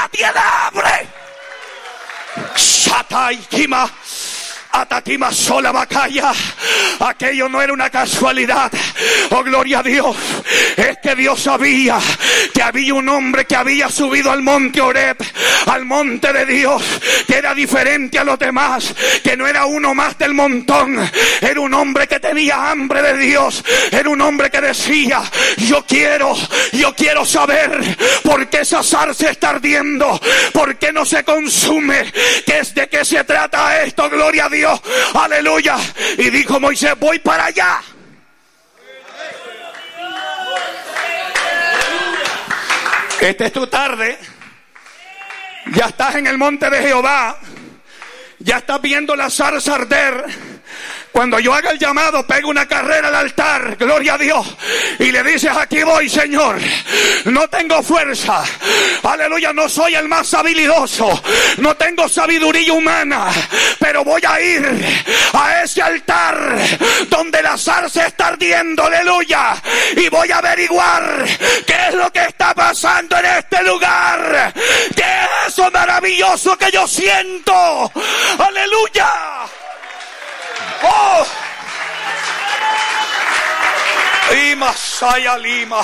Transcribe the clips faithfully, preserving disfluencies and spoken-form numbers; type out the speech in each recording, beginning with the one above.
tiene hambre. Shatai Kima. Atatima sola Bacaya. Aquello no era una casualidad. Oh, gloria a Dios. Es que Dios sabía que había un hombre que había subido al monte Horeb, al monte de Dios, que era diferente a los demás, que no era uno más del montón. Era un hombre que tenía hambre de Dios. Era un hombre que decía: yo quiero, yo quiero saber por qué esa zarza está ardiendo, por qué no se consume, qué es, de qué se trata esto. Gloria a Dios. Dios, aleluya. Y dijo Moisés: voy para allá. Esta es tu tarde. Ya estás en el monte de Jehová. Ya estás viendo la zarza arder. Cuando yo haga el llamado, pega una carrera al altar, gloria a Dios, y le dices: aquí voy, Señor. No tengo fuerza, aleluya, no soy el más habilidoso, no tengo sabiduría humana, pero voy a ir a ese altar donde la zarza está ardiendo, aleluya, y voy a averiguar qué es lo que está pasando en este lugar. ¿Qué es eso maravilloso que yo siento? Aleluya. Oh, y Masaya Lima.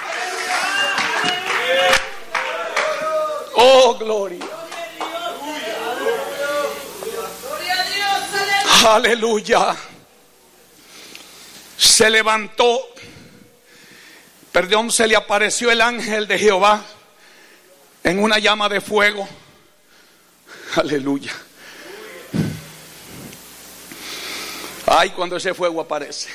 Oh, gloria. Aleluya. Se levantó, perdón, se le apareció el ángel de Jehová en una llama de fuego. Aleluya. Ay, cuando ese fuego aparece,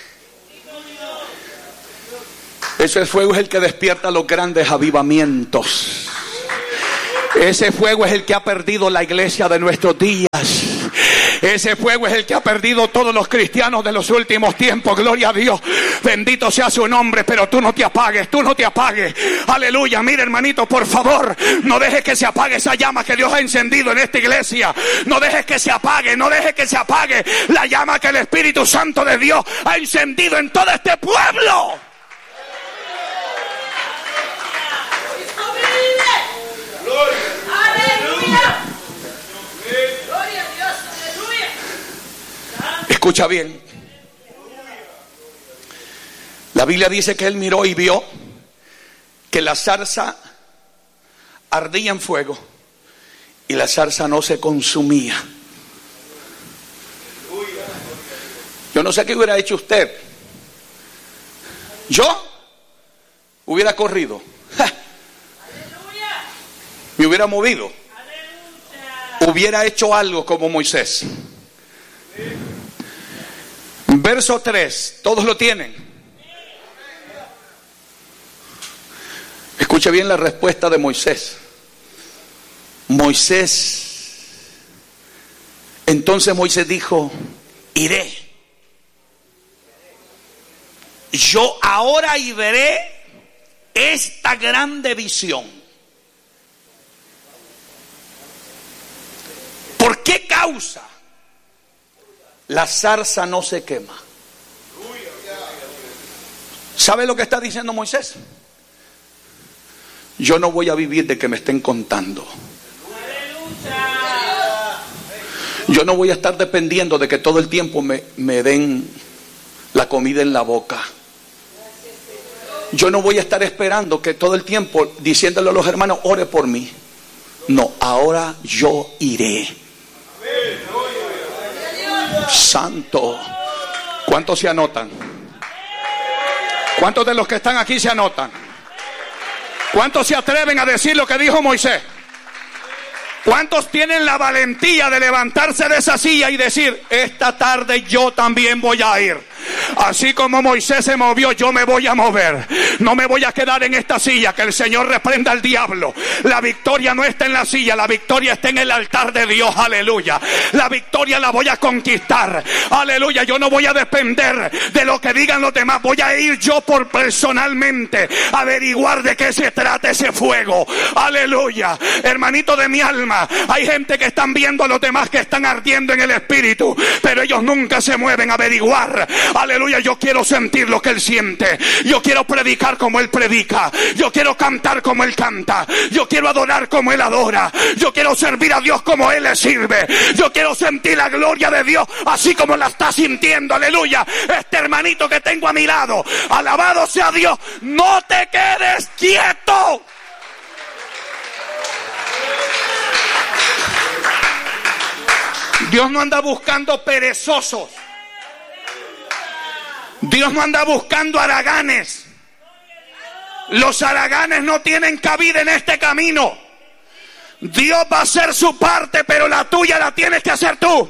ese fuego es el que despierta los grandes avivamientos. Ese fuego es el que ha perdido la iglesia de nuestros días. Ese fuego es el que ha perdido todos los cristianos de los últimos tiempos. Gloria a Dios. Bendito sea su nombre. Pero tú no te apagues, tú no te apagues. Aleluya. Mira, hermanito, por favor, no dejes que se apague esa llama que Dios ha encendido en esta iglesia. No dejes que se apague, no dejes que se apague la llama que el Espíritu Santo de Dios ha encendido en todo este pueblo. Escucha bien. La Biblia dice que él miró y vio que la zarza ardía en fuego y la zarza no se consumía. Yo no sé qué hubiera hecho usted. Yo hubiera corrido. ¡Ja! Me hubiera movido. Hubiera hecho algo como Moisés. Verso tres, todos lo tienen. Escuche bien la respuesta de Moisés. Moisés, entonces Moisés dijo: iré. Yo ahora y veré esta grande visión. ¿Por qué causa la zarza no se quema? ¿Sabe lo que está diciendo Moisés? Yo no voy a vivir de que me estén contando. Yo no voy a estar dependiendo de que todo el tiempo me, me den la comida en la boca. Yo no voy a estar esperando que todo el tiempo diciéndole a los hermanos: ore por mí. No, ahora yo iré. Santo. ¿Cuántos se anotan? ¿Cuántos de los que están aquí se anotan? ¿Cuántos se atreven a decir lo que dijo Moisés? ¿Cuántos tienen la valentía de levantarse de esa silla y decir: esta tarde yo también voy a ir? Así como Moisés se movió, yo me voy a mover. No me voy a quedar en esta silla. Que el Señor reprenda al diablo. La victoria no está en la silla, la victoria está en el altar de Dios. Aleluya. La victoria la voy a conquistar. Aleluya. Yo no voy a depender de lo que digan los demás. Voy a ir yo por personalmente a averiguar de qué se trata ese fuego. Aleluya. Hermanito de mi alma, hay gente que están viendo a los demás que están ardiendo en el espíritu, pero ellos nunca se mueven a averiguar. Aleluya, yo quiero sentir lo que Él siente. Yo quiero predicar como Él predica. Yo quiero cantar como Él canta. Yo quiero adorar como Él adora. Yo quiero servir a Dios como Él le sirve. Yo quiero sentir la gloria de Dios así como la está sintiendo. Aleluya. Este hermanito que tengo a mi lado, alabado sea Dios. No te quedes quieto. Dios no anda buscando perezosos. Dios no anda buscando haraganes. Los haraganes no tienen cabida en este camino. Dios va a hacer su parte, pero la tuya la tienes que hacer tú.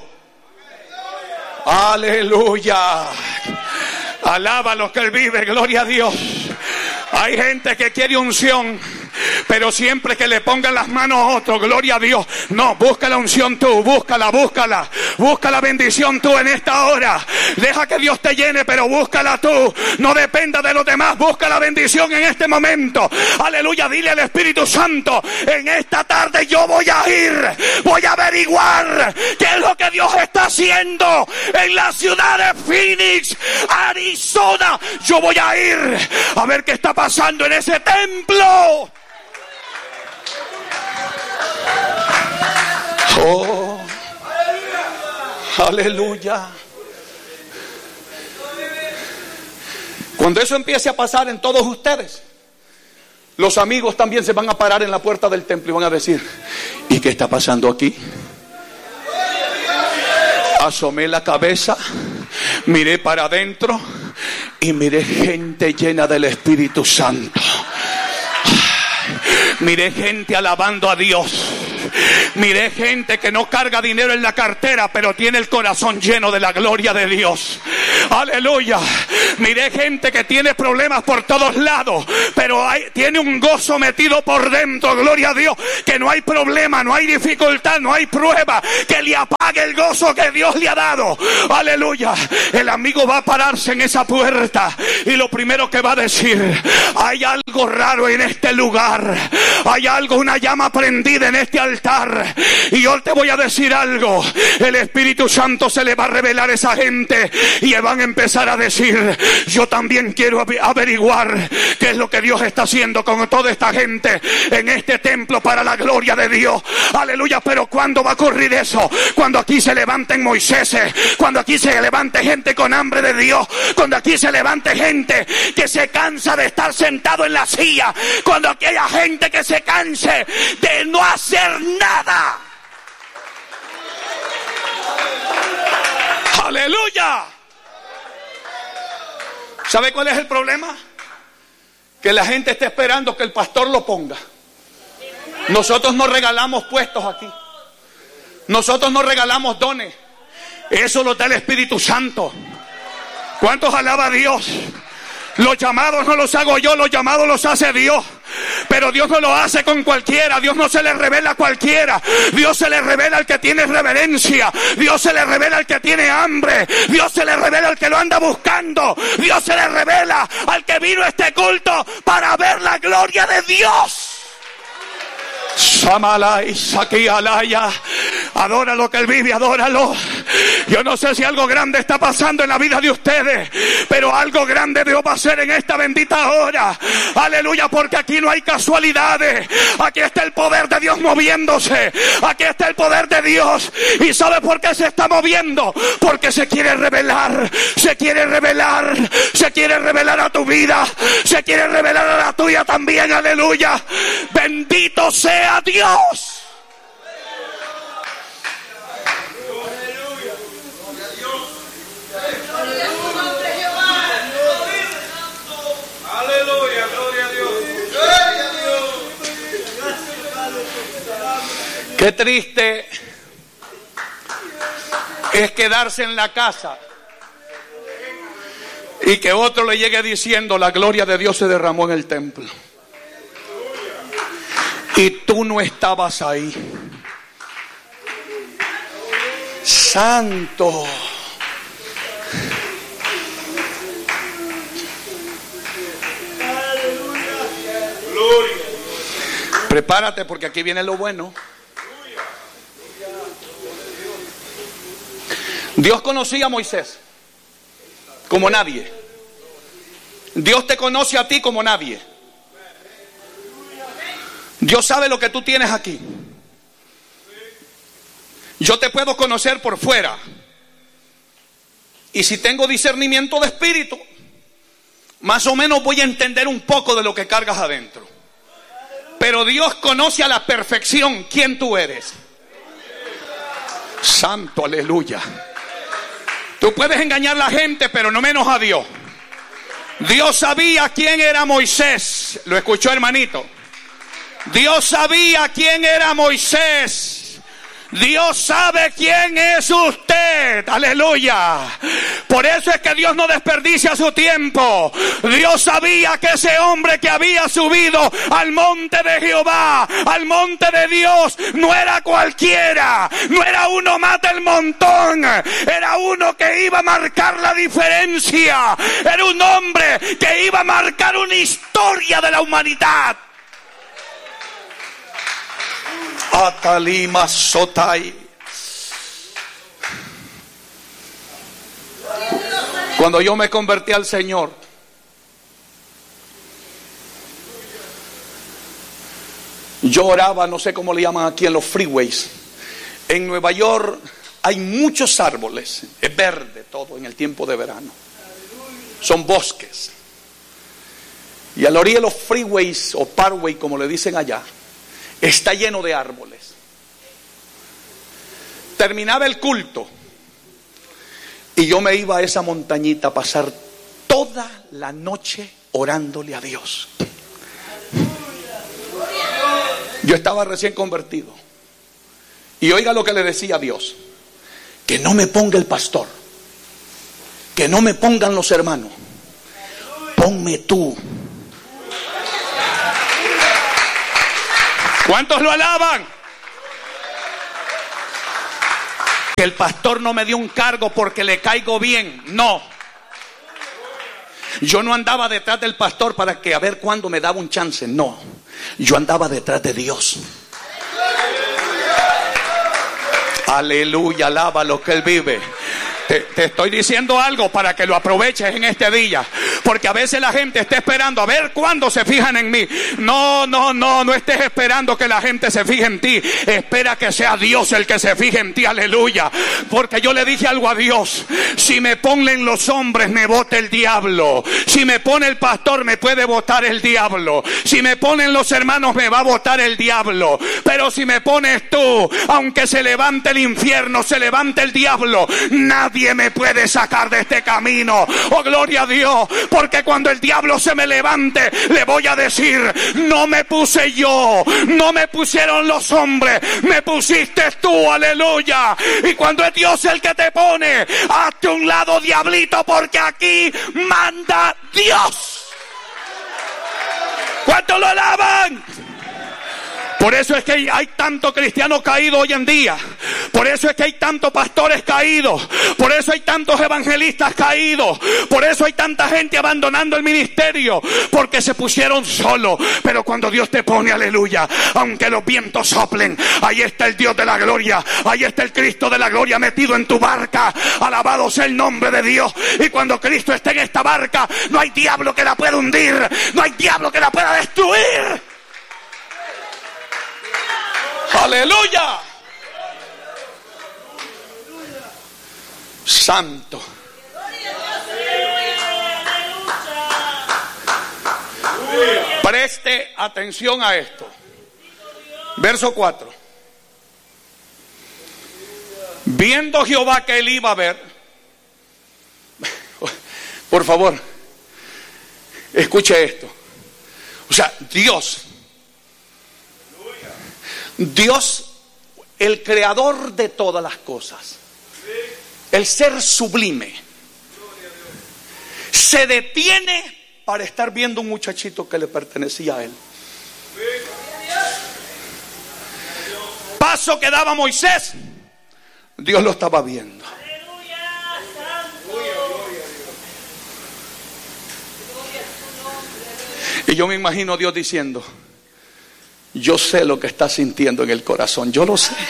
Aleluya. Alaba lo que Él vive, gloria a Dios. Hay gente que quiere unción, pero siempre que le pongan las manos a otro, gloria a Dios. No, busca la unción tú, búscala, búscala. Busca la bendición tú en esta hora. Deja que Dios te llene, pero búscala tú. No dependa de los demás, busca la bendición en este momento. Aleluya, dile al Espíritu Santo, en esta tarde yo voy a ir, voy a averiguar qué es lo que Dios está haciendo en la ciudad de Phoenix, Arizona. Yo voy a ir a ver qué está pasando en ese templo. Oh, aleluya. Cuando eso empiece a pasar en todos ustedes, los amigos también se van a parar en la puerta del templo y van a decir: ¿y qué está pasando aquí? Asomé la cabeza, miré para adentro y miré gente llena del Espíritu Santo. Miré gente alabando a Dios. Miré gente que no carga dinero en la cartera, pero tiene el corazón lleno de la gloria de Dios. Aleluya. Miré gente que tiene problemas por todos lados, pero hay, tiene un gozo metido por dentro, gloria a Dios, que no hay problema, no hay dificultad, no hay prueba que le apague el gozo que Dios le ha dado. Aleluya. El amigo va a pararse en esa puerta y lo primero que va a decir: hay algo raro en este lugar, hay algo, una llama prendida en este altar. Y yo te voy a decir algo: el Espíritu Santo se le va a revelar a esa gente y van a empezar a decir: yo también quiero averiguar qué es lo que Dios está haciendo con toda esta gente en este templo para la gloria de Dios. Aleluya. Pero ¿cuándo va a ocurrir eso? Cuando aquí se levanten Moiséses, cuando aquí se levante gente con hambre de Dios, cuando aquí se levante gente que se cansa de estar sentado en la silla, cuando aquí haya gente que se canse de no hacer nada. Aleluya. ¿Sabe cuál es el problema? Que la gente está esperando que el pastor lo ponga. Nosotros no regalamos puestos aquí. Nosotros no regalamos dones. Eso lo da el Espíritu Santo. ¿Cuántos alaba a Dios? Los llamados no los hago yo, los llamados los hace Dios. Pero Dios no lo hace con cualquiera. Dios no se le revela a cualquiera. Dios se le revela al que tiene reverencia. Dios se le revela al que tiene hambre. Dios se le revela al que lo anda buscando. Dios se le revela al que vino a este culto para ver la gloria de Dios. Samalai, Sakialaya. Adora lo que Él vive, adóralo. Yo no sé si algo grande está pasando en la vida de ustedes, pero algo grande Dios va a hacer en esta bendita hora. Aleluya, porque aquí no hay casualidades. Aquí está el poder de Dios moviéndose. Aquí está el poder de Dios. ¿Y sabe por qué se está moviendo? Porque se quiere revelar. Se quiere revelar. Se quiere revelar a tu vida. Se quiere revelar a la tuya también. Aleluya. Bendito sea Dios. Aleluya, gloria a Dios. Qué triste es quedarse en la casa y que otro le llegue diciendo: la gloria de Dios se derramó en el templo. Y tú no estabas ahí. Santo. Prepárate, porque aquí viene lo bueno. Dios conocía a Moisés. como nadie. Dios te conoce a ti como nadie. Dios sabe lo que tú tienes aquí. Yo te puedo conocer por fuera. Y si tengo discernimiento de espíritu, más o menos voy a entender un poco de lo que cargas adentro. Pero Dios conoce a la perfección quién tú eres. Santo, aleluya. Tú puedes engañar a la gente, pero no menos a Dios. Dios sabía quién era Moisés. ¿Lo escuchó, hermanito? Dios sabía quién era Moisés. Dios sabe quién es usted. Aleluya. Por eso es que Dios no desperdicia su tiempo. Dios sabía que ese hombre que había subido al monte de Jehová, al monte de Dios, no era cualquiera. No era uno más del montón. Era uno que iba a marcar la diferencia. Era un hombre que iba a marcar una historia de la humanidad. Atalima Sotai. Cuando yo me convertí al Señor, yo oraba, no sé cómo le llaman aquí en los freeways. En Nueva York hay muchos árboles, es verde todo en el tiempo de verano. Son bosques. Y a la orilla de los freeways o parkway, como le dicen allá, está lleno de árboles. Terminaba el culto y yo me iba a esa montañita a pasar toda la noche orándole a Dios. Yo estaba recién convertido. Y oiga lo que le decía a Dios: que no me ponga el pastor, que no me pongan los hermanos, ponme tú. ¿Cuántos lo alaban? Que el pastor no me dio un cargo porque le caigo bien. No. Yo no andaba detrás del pastor para que a ver cuándo me daba un chance. No. Yo andaba detrás de Dios. Aleluya, alaba lo que Él vive. Te, te estoy diciendo algo para que lo aproveches en este día, porque a veces la gente está esperando a ver cuándo se fijan en mí. No, no, no, no estés esperando que la gente se fije en ti. Espera que sea Dios el que se fije en ti, aleluya. Porque yo le dije algo a Dios: si me ponen los hombres me vota el diablo, si me pone el pastor me puede votar el diablo, si me ponen los hermanos me va a votar el diablo, pero si me pones tú, aunque se levante el infierno, se levante el diablo, nadie Nadie me puede sacar de este camino. Oh, gloria a Dios. Porque cuando el diablo se me levante, le voy a decir: no me puse yo, no me pusieron los hombres, me pusiste tú, aleluya. Y cuando es Dios el que te pone, hazte un lado, diablito, porque aquí manda Dios. ¿Cuántos lo alaban? Por eso es que hay tanto cristiano caído hoy en día. Por eso es que hay tantos pastores caídos. Por eso hay tantos evangelistas caídos. Por eso hay tanta gente abandonando el ministerio, porque se pusieron solos. Pero cuando Dios te pone, aleluya, aunque los vientos soplen, ahí está el Dios de la gloria. Ahí está el Cristo de la gloria metido en tu barca. Alabado sea el nombre de Dios. Y cuando Cristo esté en esta barca, no hay diablo que la pueda hundir. No hay diablo que la pueda destruir. Aleluya. Santo. Preste atención a esto. Verso cuatro. Viendo Jehová que él iba a ver. Por favor, escuche esto. O sea, Dios Dios, el creador de todas las cosas, el ser sublime, se detiene para estar viendo un muchachito que le pertenecía a él. Paso que daba Moisés, Dios lo estaba viendo. Y yo me imagino a Dios diciendo: yo sé lo que está sintiendo en el corazón. Yo lo sé.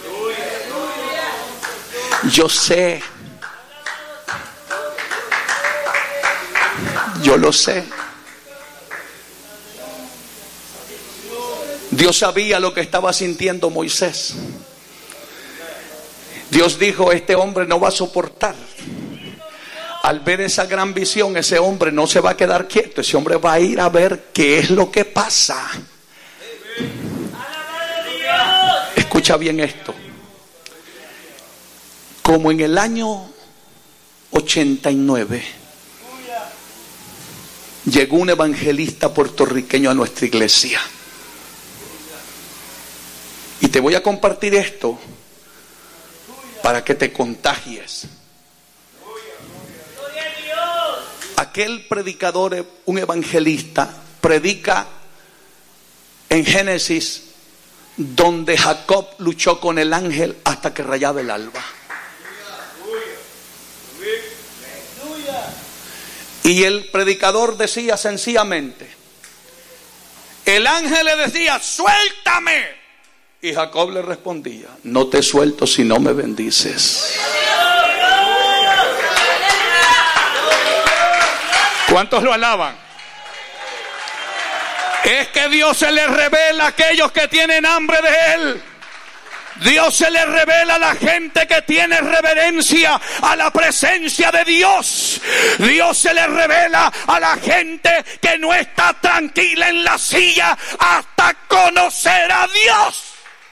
Yo sé. Yo lo sé. Dios sabía lo que estaba sintiendo Moisés. Dios dijo, este hombre no va a soportar. Al ver esa gran visión, ese hombre no se va a quedar quieto. Ese hombre va a ir a ver qué es lo que pasa. Escucha bien esto. Como en el año ochenta y nueve llegó un evangelista puertorriqueño a nuestra iglesia. Y te voy a compartir esto para que te contagies. Aquel predicador, un evangelista, predica en Génesis donde Jacob luchó con el ángel hasta que rayaba el alba. Y el predicador decía sencillamente, el ángel le decía, suéltame. Y Jacob le respondía, no te suelto si no me bendices. ¿Cuántos lo alaban? Es que Dios se le revela a aquellos que tienen hambre de Él. Dios se le revela a la gente que tiene reverencia a la presencia de Dios. Dios se le revela a la gente que no está tranquila en la silla hasta conocer a Dios.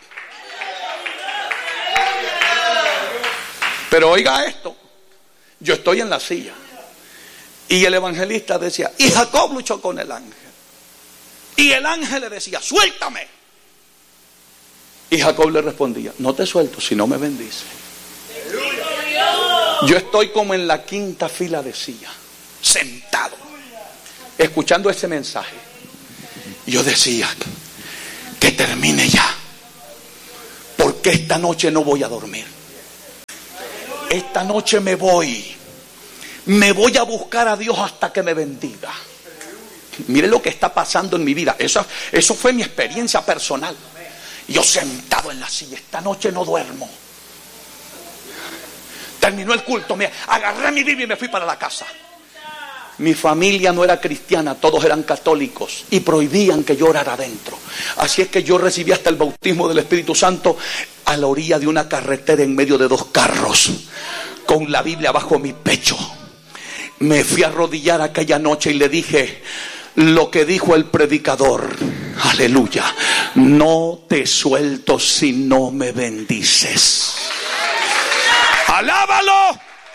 Pero oiga esto, yo estoy en la silla y el evangelista decía, y Jacob luchó con el ángel. Y el ángel le decía, suéltame. Y Jacob le respondía, no te suelto si no me bendice. Yo estoy como en la quinta fila de silla, sentado, escuchando ese mensaje. Y yo decía, que termine ya, porque esta noche no voy a dormir. Esta noche me voy, me voy a buscar a Dios hasta que me bendiga. Mire lo que está pasando en mi vida. Eso, eso fue mi experiencia personal. Yo sentado en la silla, esta noche no duermo. Terminó el culto, me agarré mi Biblia y me fui para la casa. Mi familia no era cristiana, todos eran católicos y prohibían que yo orara adentro. Así es que yo recibí hasta el bautismo del Espíritu Santo a la orilla de una carretera en medio de dos carros, con la Biblia bajo mi pecho. Me fui a arrodillar aquella noche y le dije lo que dijo el predicador. Aleluya. No te suelto si no me bendices. Alábalo.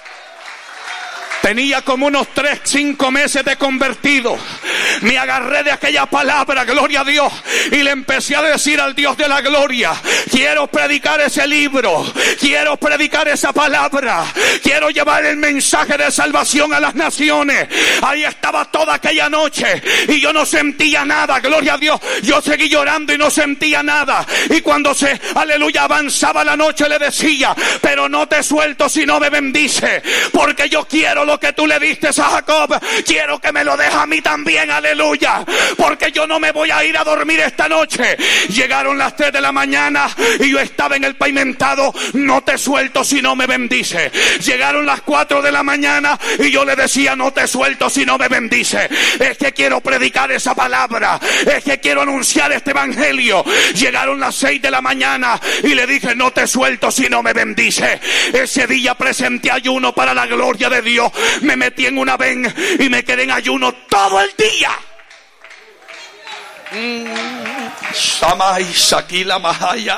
Tenía como unos tres, cinco meses de convertido. Me agarré de aquella palabra, gloria a Dios, y le empecé a decir al Dios de la gloria, quiero predicar ese libro, quiero predicar esa palabra, quiero llevar el mensaje de salvación a las naciones. Ahí estaba toda aquella noche y yo no sentía nada, gloria a Dios. Yo seguí llorando y no sentía nada. Y cuando se, aleluya, avanzaba la noche le decía, pero no te suelto si no me bendice, porque yo quiero lo que tú le diste a Jacob, quiero que me lo deje a mí también, aleluya, porque yo no me voy a ir a dormir esta noche. Llegaron las tres de la mañana y yo estaba en el pavimentado, no te suelto si no me bendice. Llegaron las cuatro de la mañana y yo le decía, no te suelto si no me bendice. Es que quiero predicar esa palabra, es que quiero anunciar este evangelio. Llegaron las seis de la mañana y le dije, no te suelto si no me bendice. Ese día presenté ayuno para la gloria de Dios. Me metí en una ven y me quedé en ayuno todo el día. Samay Sakila Mahaya.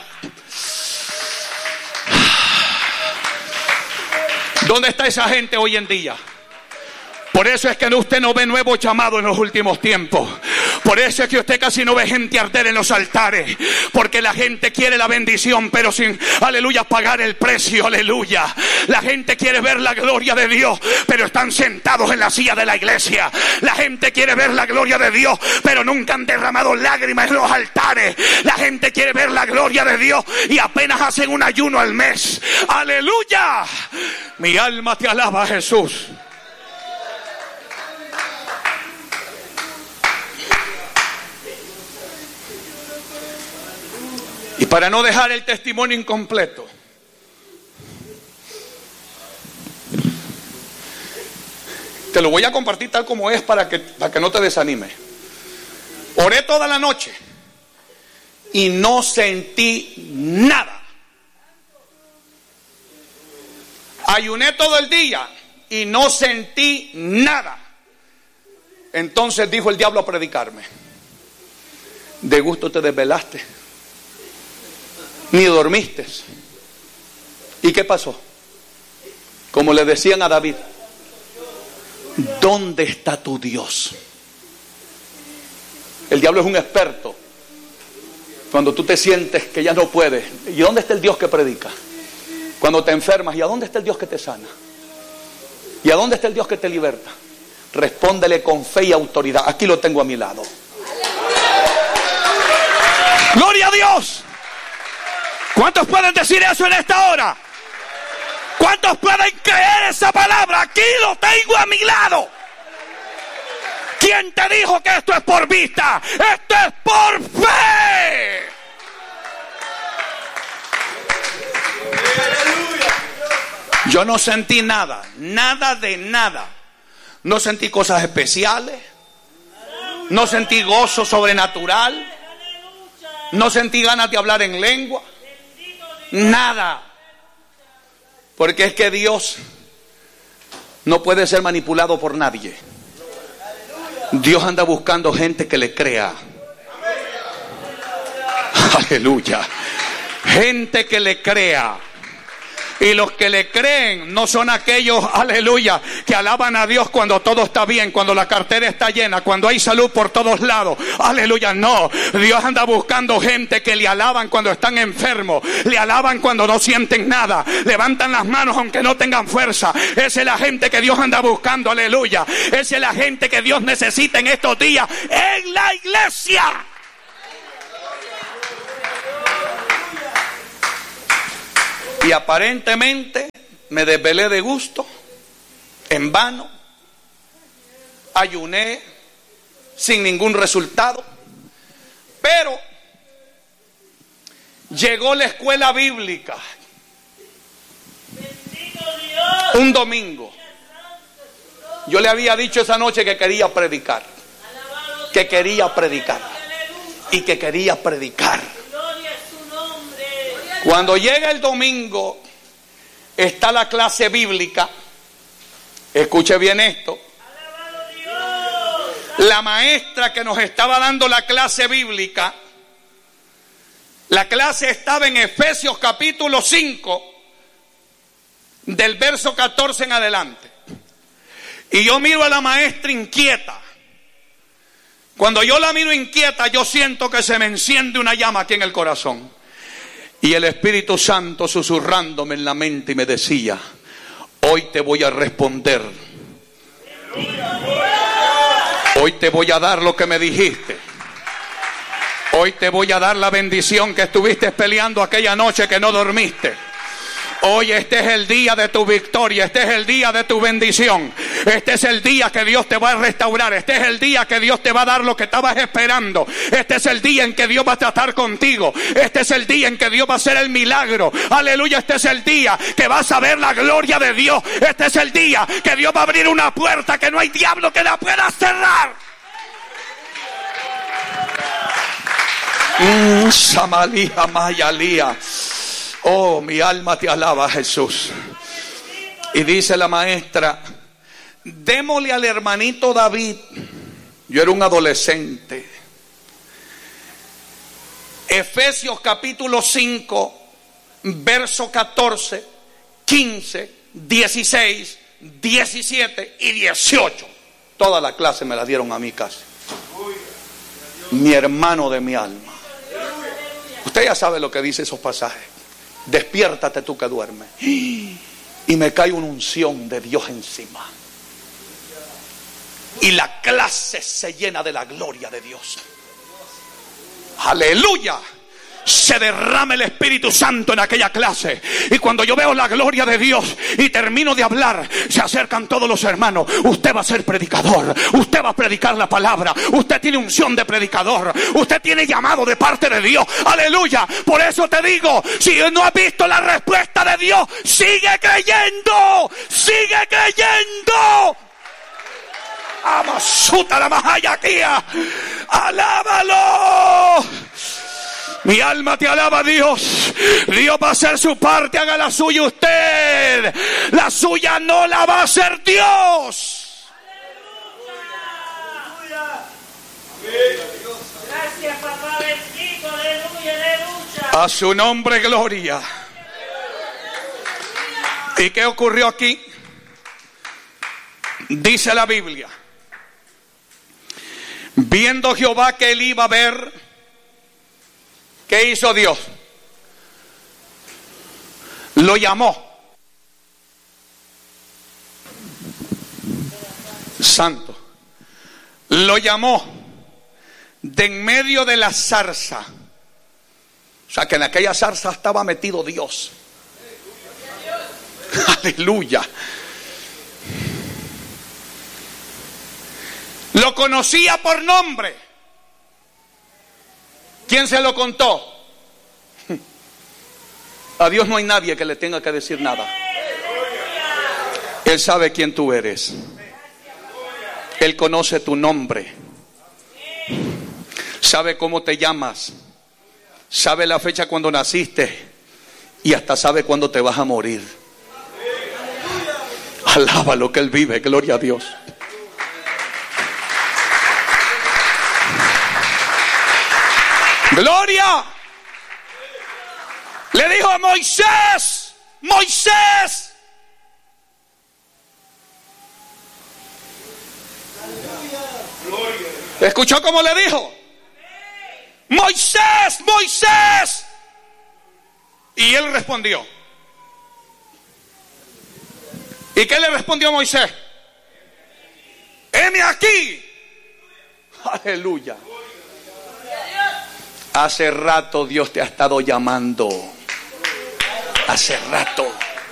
¿Dónde está esa gente hoy en día? Por eso es que usted no ve nuevo llamado en los últimos tiempos. Por eso es que usted casi no ve gente arder en los altares. Porque la gente quiere la bendición, pero sin, aleluya, pagar el precio, aleluya. La gente quiere ver la gloria de Dios, pero están sentados en la silla de la iglesia. La gente quiere ver la gloria de Dios, pero nunca han derramado lágrimas en los altares. La gente quiere ver la gloria de Dios y apenas hacen un ayuno al mes. Aleluya. Mi alma te alaba, Jesús. Y para no dejar el testimonio incompleto, Te lo voy a compartir tal como es para que, para que no te desanime. Oré toda la noche y no sentí nada. Ayuné todo el día y no sentí nada. Entonces dijo el diablo a predicarme: de gusto te desvelaste, ni dormiste. ¿Y qué pasó? Como le decían a David: ¿dónde está tu Dios? El diablo es un experto. Cuando tú te sientes que ya no puedes, ¿y dónde está el Dios que predica? Cuando te enfermas, ¿y a dónde está el Dios que te sana? ¿Y a dónde está el Dios que te liberta? Respóndele con fe y autoridad. Aquí lo tengo a mi lado. ¡Gloria a Dios! ¿Cuántos pueden decir eso en esta hora? ¿Cuántos pueden creer esa palabra? Aquí lo tengo a mi lado. ¿Quién te dijo que esto es por vista? Esto es por fe. Yo no sentí nada, nada de nada. No sentí cosas especiales. No sentí gozo sobrenatural. No sentí ganas de hablar en lengua. Nada. Porque es que Dios no puede ser manipulado por nadie. Dios anda buscando gente que le crea. Aleluya. Gente que le crea. Y los que le creen no son aquellos, aleluya, que alaban a Dios cuando todo está bien, cuando la cartera está llena, cuando hay salud por todos lados. Aleluya, no. Dios anda buscando gente que le alaban cuando están enfermos, le alaban cuando no sienten nada, levantan las manos aunque no tengan fuerza. Esa es la gente que Dios anda buscando, aleluya. Esa es la gente que Dios necesita en estos días en la iglesia. Y aparentemente me desvelé de gusto, en vano, ayuné sin ningún resultado, pero llegó la escuela bíblica un domingo. Yo le había dicho esa noche que quería predicar, que quería predicar y que quería predicar. Cuando llega el domingo, está la clase bíblica. Escuche bien esto. La maestra que nos estaba dando la clase bíblica, la clase estaba en Efesios capítulo cinco, del verso catorce en adelante. Y yo miro a la maestra inquieta. Cuando yo la miro inquieta, yo siento que se me enciende una llama aquí en el corazón. Y el Espíritu Santo susurrándome en la mente y me decía: hoy te voy a responder. Hoy te voy a dar lo que me dijiste. Hoy te voy a dar la bendición que estuviste peleando aquella noche que no dormiste. Hoy este es el día de tu victoria, este es el día de tu bendición, este es el día que Dios te va a restaurar, este es el día que Dios te va a dar lo que estabas esperando, este es el día en que Dios va a tratar contigo, este es el día en que Dios va a hacer el milagro, aleluya, este es el día que vas a ver la gloria de Dios, este es el día que Dios va a abrir una puerta que no hay diablo que la pueda cerrar. Mm, Samalía Mayalía. Oh, mi alma te alaba, Jesús. Y dice la maestra: démosle al hermanito David. Yo era un adolescente. Efesios capítulo cinco, verso catorce, quince, dieciséis, diecisiete y dieciocho. Toda la clase me la dieron a mí casi. Mi hermano de mi alma. Usted ya sabe lo que dice esos pasajes. Despiértate tú que duermes. Y me cae una unción de Dios encima. Y la clase se llena de la gloria de Dios. Aleluya. Se derrama el Espíritu Santo en aquella clase. Y cuando yo veo la gloria de Dios y termino de hablar, se acercan todos los hermanos. Usted va a ser predicador. Usted va a predicar la palabra. Usted tiene unción de predicador. Usted tiene llamado de parte de Dios. Aleluya. Por eso te digo, si no has visto la respuesta de Dios, sigue creyendo. Sigue creyendo. Amasuta la mahayaquía. Alábalo. Mi alma te alaba, Dios. Dios va a hacer su parte, haga la suya usted. La suya no la va a hacer Dios. Gracias, papá bendito, aleluya, aleluya. A su nombre, gloria. ¿Y qué ocurrió aquí? Dice la Biblia: viendo Jehová que él iba a ver, ¿qué hizo Dios? Lo llamó. Santo. Lo llamó de en medio de la zarza. O sea que en aquella zarza estaba metido Dios. Aleluya. Lo conocía por nombre. ¿Quién se lo contó? A Dios no hay nadie que le tenga que decir nada. Él sabe quién tú eres. Él conoce tu nombre. Sabe cómo te llamas. Sabe la fecha cuando naciste. Y hasta sabe cuándo te vas a morir. Alaba lo que Él vive. Gloria a Dios. Gloria. Le dijo a Moisés: Moisés. ¿Escuchó cómo le dijo? Moisés, Moisés. Y él respondió. ¿Y qué le respondió Moisés? Heme aquí. Aleluya. Hace rato Dios te ha estado llamando. Hace rato.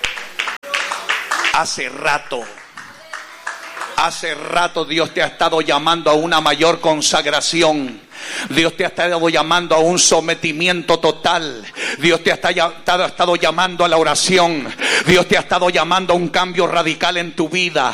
Hace rato. Hace rato Dios te ha estado llamando a una mayor consagración. Dios te ha estado llamando a un sometimiento total. Dios te ha estado, estado llamando a la oración. Dios te ha estado llamando a un cambio radical en tu vida.